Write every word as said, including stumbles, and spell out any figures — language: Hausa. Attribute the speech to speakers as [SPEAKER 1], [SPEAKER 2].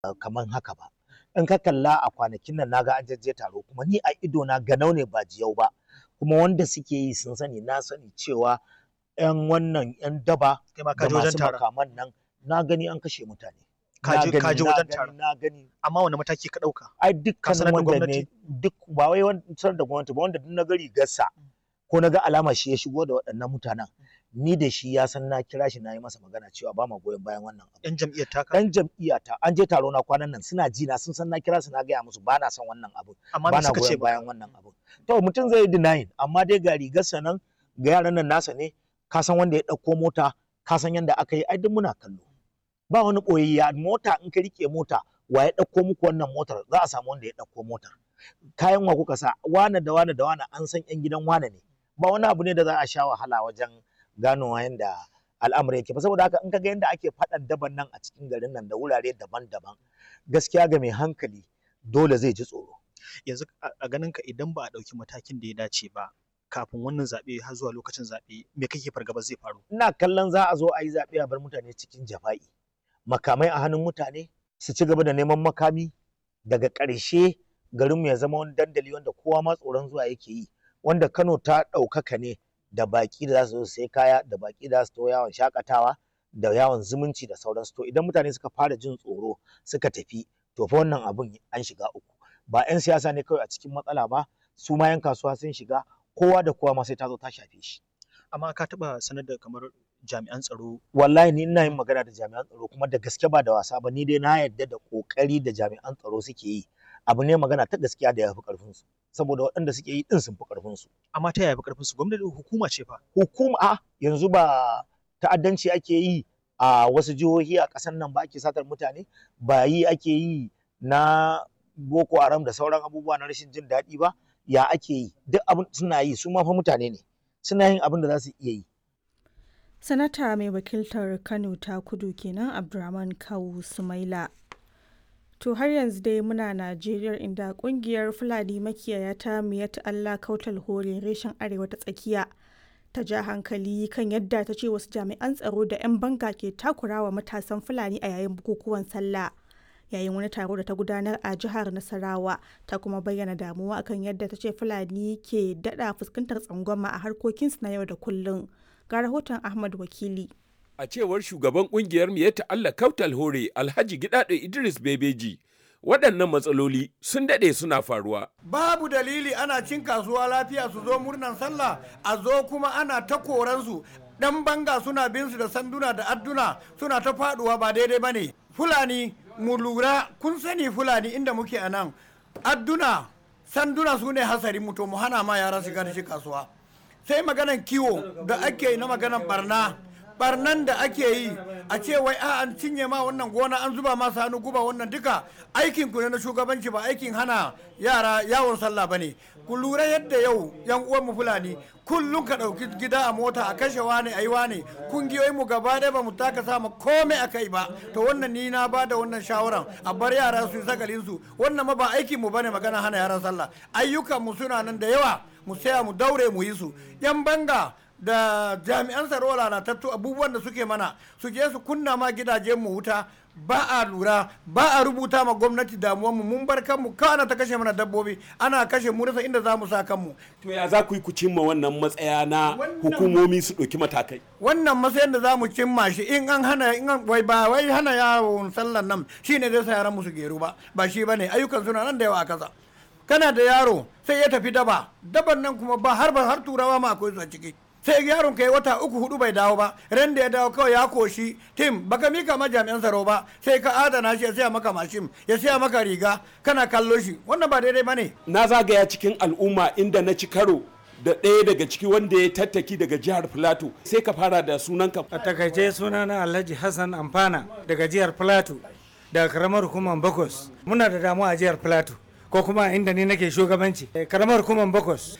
[SPEAKER 1] kaman haka ba. In ka kalla a kwanakin nan naga an jajje taro kuma ni a ido na ganau ne ba jiyau ba. Kuma wanda suke yi sun sani na sani cewa 'yan wannan 'yan daba da masu makaman nan na gani an kashe mutane.
[SPEAKER 2] Ka je ka je wajen taron.
[SPEAKER 1] Na gani.
[SPEAKER 2] Amma wani mataki ka ɗauka?
[SPEAKER 1] Ai dukkan wanda ne duk ba wai wancan da gwamnati ba wanda duk na ga rigarsa ko na ga alama shi ya shigo da waɗannan mutanen. Ni da shi ya san na kira shi na yi masa magana cewa ba ma goyon bayan wannan abu.
[SPEAKER 2] Yan jam'iyyar taka?
[SPEAKER 1] Yan jam'iyyar ta an je taro na kwanan nan suna ji na sun san na kira su na gaya musu ba na son wannan abu.
[SPEAKER 2] Amma
[SPEAKER 1] ba
[SPEAKER 2] me
[SPEAKER 1] na
[SPEAKER 2] suka ce
[SPEAKER 1] goyon bayan wannan abu. To mutum zai yi denying amma dai ga rigarsa nan ga yaran nan nasa ne ka san wanda ya ɗauko mota ka san yanda aka yi ai duk muna kallo. Ba wani ɓoyayya mota in ka rike mota wa ya ɗauko muku wannan motar za a samu wanda ya ɗauko motar. Kayan wa kuka sa wane da wane da wane an san 'yan gidan wane ne. Ba wani abu ne da za a sha wahala wajen ganowa yanda al'amari yake ba saboda haka in ka ga yanda ake faɗan daban nan a cikin garin nan da wurare daban-daban gaskiya ga mai hankali dole zai ji tsoro.
[SPEAKER 2] Yanzu a ganin ka idan ba a ɗauki matakin da ya dace ba kafin wannan zaɓe har zuwa lokacin zaɓe me kake fargaba zai faru?
[SPEAKER 1] Ina kallon za a zo a yi zaɓe a bar mutane cikin jafa'i. Makamai a hannun mutane su ci gaba da neman makami daga ƙarshe garinmu ya zama wani dandali wanda kowa ma tsoron zuwa yake yi wanda Kano ta ɗaukaka ne da baƙi da za su zo su sai kaya da baƙi da za su to yawon shakatawa da yawon zumunci da sauransu to idan mutane suka fara jin tsoro suka tafi to fa wannan abun an shiga uku ba 'yan siyasa ne kawai a cikin matsala ba su ma 'yan kasuwa sun shiga kowa da kowa ma sai ta zo ta shafe shi.
[SPEAKER 2] Amma ka taɓa sanar da kamar jami'an tsaro?
[SPEAKER 1] Wallahi ni ina yin magana da jami'an tsaro kuma da gaske ba da wasa ba ni dai na yarda da ƙoƙari da jami'an tsaro suke yi abu ne magana ta gaskiya da ya fi ƙarfin su saboda waɗanda suke yi din sun fi ƙarfin su.
[SPEAKER 2] Amma ta yaya fi ƙarfin su? Gwamnati hukuma ce fa.
[SPEAKER 1] Hukuma a yanzu ba ta'addanci ake yi a wasu jihohi a ƙasar nan ba ake satar mutane ba yi ake yi na Boko Haram da sauran abubuwa na rashin jin daɗi ba ya ake yi duk abin suna yi su ma fa mutane ne suna yin abin da za su iya yi.
[SPEAKER 3] Sanata mai wakiltar Kano ta Kudu kenan Abdurrahman Kawu Sumaila. To har yanzu dai muna Najeriya inda kungiyar Fulani makiyaya ta Miyatta Allah Kautal Hore reshen Arewa ta Tsakiya ta ja hankali kan yadda ta ce wasu jami'an tsaro da 'yan banga ke takurawa matasan Fulani a yayin bukukuwan sallah. Yayin wani taro da ta gudanar a jihar Nasarawa ta kuma bayyana damuwa akan yadda ta ce Fulani ke daɗa fuskantar tsangwama a harkokinsu na yau da kullum. Ga rahoton Ahmad Wakili.
[SPEAKER 4] A cewar shugaban kungiyar Miyatta Allah Kautal Hore Alhaji Gidado Idris Bebeji, waɗannan matsaloli sun daɗe suna faruwa.
[SPEAKER 5] Babu dalili ana cin kasuwa lafiya su zo murnan sallah a zo kuma ana ta koransu ɗan banga suna bin su da sanduna da adduna suna ta faɗuwa ba daidai ba ne. Fulani mu lura kun sani Fulani inda muke a nan adduna sanduna su ne hasarin mu to mu hana ma yara shiga da shi kasuwa. Sai maganan kiwo da ake yi na maganan barna barnan da ake yi a ce wai a an cinye ma wannan gona an zuba ma sanu guba wannan duka aikin ku ne na shugabanci ba aikin hana yara yawon sallah bane ku lura yadda yau yan uwan mu Fulani kullum ka dauki gida a mota a kashe wani ayi wani kungiyoyin mu gaba ɗaya ba mu taka sama komai akai ba to wannan ni na bada wannan shawaran a bar yara su yi sakalin su wannan ma ba aikin mu bane magana hana yaran sallah ayyukan mu suna nan da yawa mu saya mu daure mu yi su yan banga da jami'an tsaro lalatattu abubuwan da suke mana su je su kunna ma gidajen mu wuta ba a lura ba a rubuta ma gwamnati damuwar mu mun bar kanmu kana ta kashe mana dabbobi ana kashe mu rasa inda za mu sa kanmu.
[SPEAKER 4] To ya za ku yi ku cimma wannan matsaya na hukumomi su ɗauki matakai?
[SPEAKER 5] Wannan matsayin da za mu cimma shi in an hana in an wai ba wai hana yawon sallan nan shine zai sa yaran mu su geru ba ba shi bane ayyukan suna nan da yawa a kasa. Kana da yaro sai ya tafi daba daban nan kuma ba har ba har turawa ma akwai su a ciki. Sai yaron kai wata uku hudu bai dawo ba ran da ya dawo kawai ya koshi tim baka mika ma jami'an tsaro ba sai ka adana shi ya siya maka mashin ya siya maka riga kana kallo shi wannan ba daidai bane.
[SPEAKER 4] Na zagaya cikin al'umma inda na ci karo da ɗaya daga ciki wanda ya tattaki daga jihar Filato sai ka fara da sunanka.
[SPEAKER 6] A takaice sunana Alhaji Hassan Amfana daga jihar Filato daga karamar hukumar Bakos muna da damuwa a jihar Filato ko kuma inda ni nake shugabanci karamar hukumar Bakos